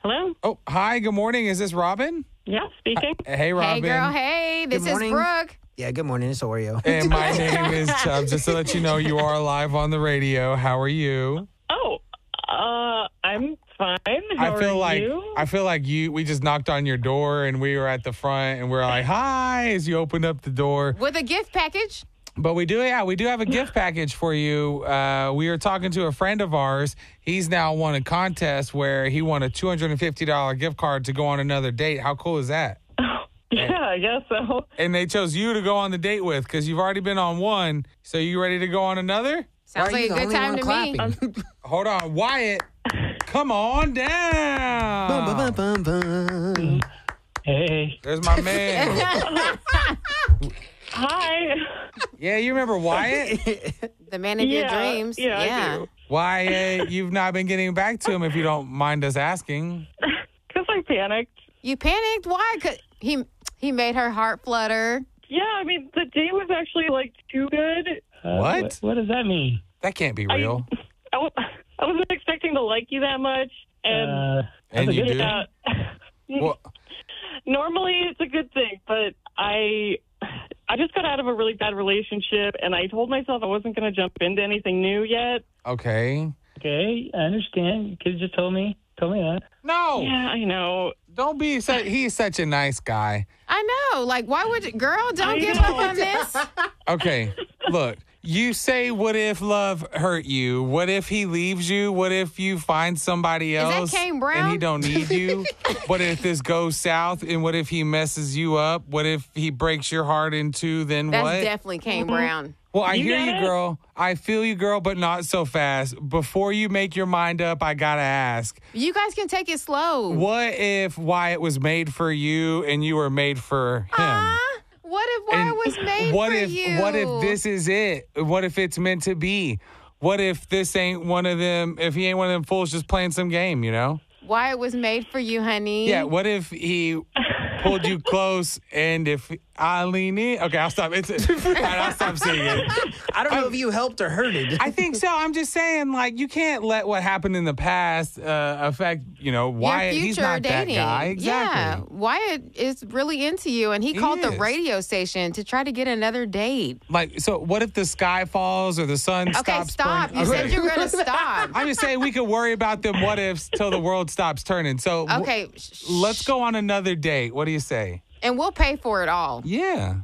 Hello? Oh, hi. Good morning. Is this Robin? Yeah, speaking. Hey, Robin. Hey, girl. Hey, this is morning. Brooke. Yeah, good morning. It's Oreo. And my name is Chubb. Just to let you know, you are live on the radio. How are you? Oh, I'm fine. How I feel are like you? we just knocked on your door and we were at the front and we're like, hi, as you opened up the door. With a gift package. But we do have a gift package for you. We were talking to a friend of ours. He's now won a contest where he won a $250 gift card to go on another date. How cool is that? Yeah, I guess so. And they chose you to go on the date with because you've already been on one. So you ready to go on another? Sounds Why are like you a the good only time one to clapping? me. Hold on, Wyatt. Come on down. Bum, bum, bum, bum, bum. Hey. There's my man. Hi. Yeah, you remember Wyatt? The man of your dreams. Yeah, I do. Wyatt, you've not been getting back to him if you don't mind us asking. Because I panicked. You panicked? Why? 'Cause he made her heart flutter. Yeah, I mean, the date was actually, too good. What? What does that mean? That can't be real. I wasn't expecting to like you that much. And, And you do? yeah. Well, Normally, it's a good thing, but I just got out of a really bad relationship, and I told myself I wasn't going to jump into anything new yet. okay. Okay, I understand. You could have just told me that. No, Yeah, I know. don't be such. He's such a nice guy. I know. Why would you? Girl, don't I give know. up on this. Okay, look. You say, what if love hurt you? What if he leaves you? What if you find somebody that else Kane Brown? and he don't need you? What if this goes south? And what if he messes you up? What if he breaks your heart in two? Then That's what? definitely Kane Brown. Well, I You hear get you, it? girl. I feel you, girl, but not so fast. Before you make your mind up, I gotta ask. You guys can take it slow. What if Wyatt was made for you and you were made for him? Huh? What if Wyatt And was made what for if, you? What if this is it? What if it's meant to be? What if this ain't one of them? If he ain't one of them fools just playing some game, you know? Wyatt was made for you, honey. Yeah. What if he pulled you close and if I lean in? Okay, I'll stop. All right, I'll stop singing. I don't know if you helped or hurted. I think so. I'm just saying, you can't let what happened in the past affect, Your Wyatt. future He's not dating. that guy. Exactly. Yeah, Wyatt is really into you, and he called the is. radio station to try to get another date. So what if the sky falls or the sun Okay, stops stop. burning? You said you were going to stop. I'm just saying we could worry about them what ifs till the world stops turning. So Okay. let's go on another date. What do you say? And we'll pay for it all. Yeah.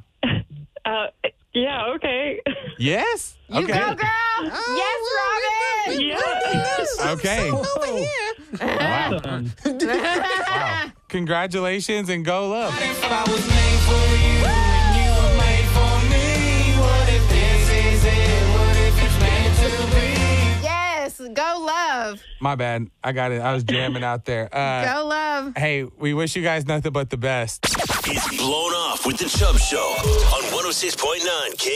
Yeah, okay. Yes? You okay. go, girl. Yes, Robin. Yeah. Okay. Awesome. Wow. Congratulations and go love. If I was made for you and you were made for me, what if this is it? What if it's meant to be? Yes, go love. My bad. I got it. I was jamming out there. Go love. Hey, we wish you guys nothing but the best. It's Blown Off with the Chubb Show on 106.9 K.